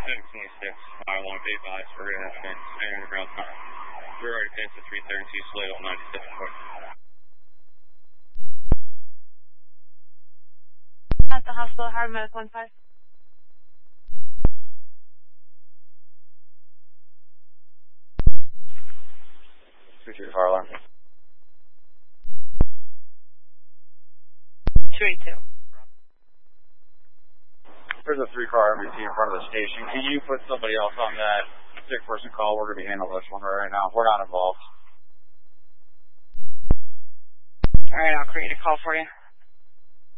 17-6, fire alarm be advised for reaction, standing ground time. We're already past the 332 Slate on 97 At the hospital, Howard Medic 15. 2-2 fire alarm. 282. There's a 3-car MVT in front of the station. Can you put somebody else on that 6-person call? We're going to be handling this one right now. We're not involved. Alright, I'll create a call for you.